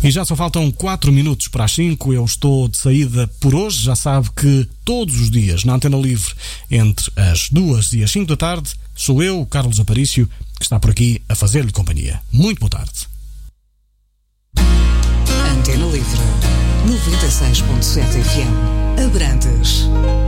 E já só faltam 4 minutos para as 5. Eu estou de saída por hoje. Já sabe que todos os dias, na Antena Livre, entre as 2 e as 5 da tarde, sou eu, Carlos Aparício, que está por aqui a fazer-lhe companhia. Muito boa tarde. Antena Livre, 96.7 FM, Abrantes.